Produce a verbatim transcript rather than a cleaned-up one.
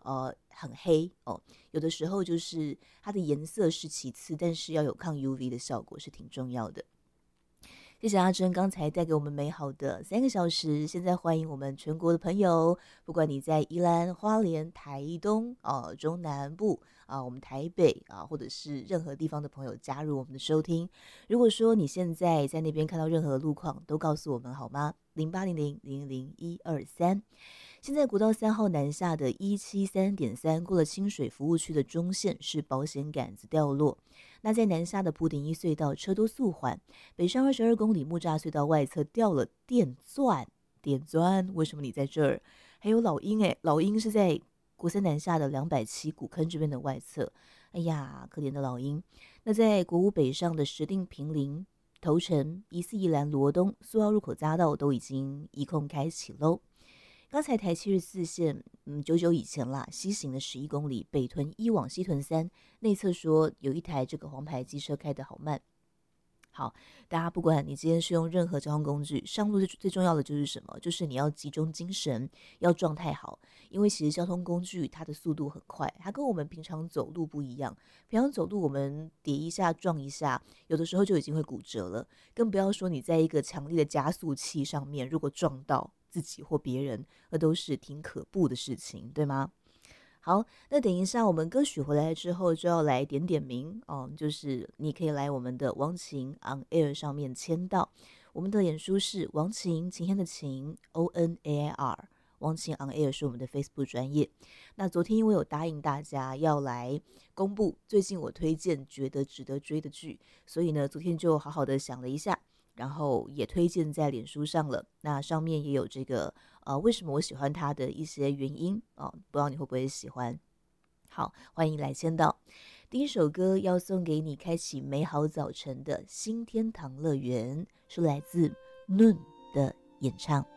呃很黑哦，有的时候就是它的颜色是其次，但是要有抗 U V 的效果是挺重要的。谢谢阿珍刚才带给我们美好的三个小时，现在欢迎我们全国的朋友，不管你在宜兰、花莲、台东、呃中南部啊、我们台北啊，或者是任何地方的朋友加入我们的收听。如果说你现在在那边看到任何路况，都告诉我们好吗？零八零零零零一二三。现在国道三号南下的一七三点三，过了清水服务区的中线是保险杆子掉落。那在南下的埔顶一隧道车多速缓，北上二十二公里木栅隧道外侧掉了电钻，电钻为什么你在这儿？还有老鹰哎，老鹰是在国三南下的两百七古坑这边的外侧，哎呀，可怜的老鹰。那在国五北上的石碇平林、头城、宜四宜兰罗东、苏澳入口匝道都已经一控开启喽。刚才台七十四线，嗯，久久以前啦，西行的十一公里，北屯一往西屯三内侧说有一台这个黄牌机车开得好慢。好，大家不管你今天是用任何交通工具上路，最最重要的就是什么？就是你要集中精神，要状态好。因为其实交通工具它的速度很快，它跟我们平常走路不一样。平常走路我们跌一下撞一下，有的时候就已经会骨折了，更不要说你在一个强烈的加速器上面，如果撞到自己或别人，那都是挺可怖的事情，对吗？好，那等一下我们歌曲回来之后就要来点点名哦，就是你可以来我们的王琴 on air 上面签到，我们的脸书是王琴，晴天的晴 O N A I R， 王琴 on air 是我们的 Facebook 专页。那昨天因为有答应大家要来公布最近我推荐觉得值得追的剧，所以呢昨天就好好的想了一下，然后也推荐在脸书上了，那上面也有这个呃为什么我喜欢它的一些原因哦，不知道你会不会喜欢。好，欢迎来签到。第一首歌要送给你，开启美好早晨的新天堂乐园，是来自 Noon 的演唱。